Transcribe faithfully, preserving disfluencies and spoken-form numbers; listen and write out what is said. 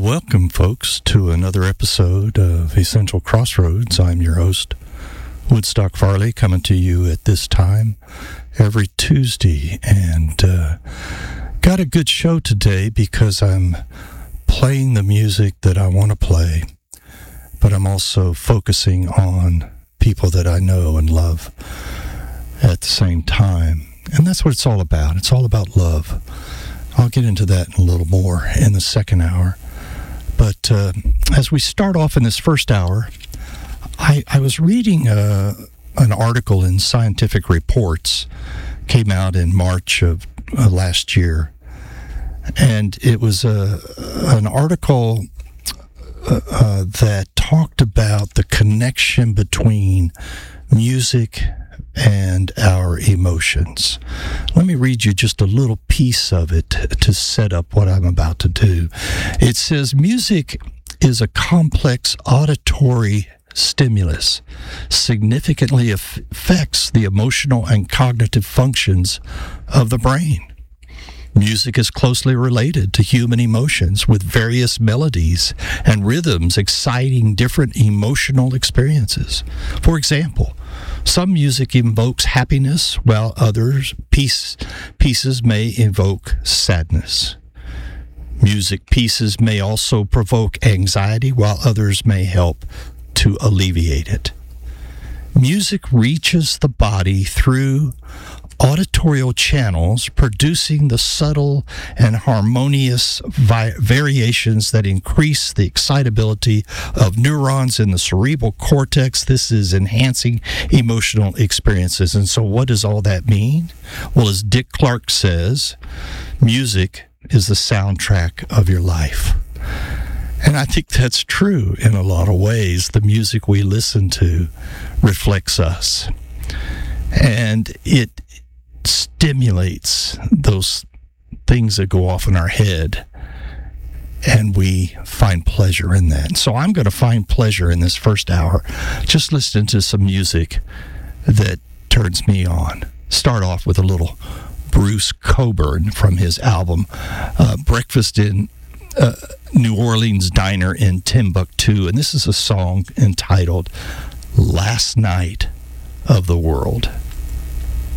Welcome, folks, to another episode of Essential Crossroads. I'm your host, Woodstock Farley, coming to you at this time every Tuesday. And uh, got a good show today because I'm playing the music that I want to play, but I'm also focusing on people that I know and love at the same time. And that's what it's all about. It's all about love. I'll get into that in a little more in the second hour. But uh, as we start off in this first hour, I, I was reading uh, an article in Scientific Reports, came out in March of uh, last year, and it was uh, an article uh, uh, that talked about the connection between music and our emotions. Let me read you just a little piece of it to set up what I'm about to do. It says, music is a complex auditory stimulus, significantly affects the emotional and cognitive functions of the brain. Music is closely related to human emotions, with various melodies and rhythms exciting different emotional experiences. For example, some music invokes happiness, while others piece, pieces may evoke sadness. Music pieces may also provoke anxiety, while others may help to alleviate it. Music reaches the body through auditorial channels, producing the subtle and harmonious vi- variations that increase the excitability of neurons in the cerebral cortex. This is enhancing emotional experiences. And so what does all that mean? Well, as Dick Clark says, music is the soundtrack of your life. And I think that's true in a lot of ways. The music we listen to reflects us. And it stimulates those things that go off in our head, and we find pleasure in that. So I'm going to find pleasure in this first hour just listening to some music that turns me on. Start off with a little Bruce Cockburn from his album uh, Breakfast in uh, New Orleans Diner in Timbuktu, and this is a song entitled Last Night of the World.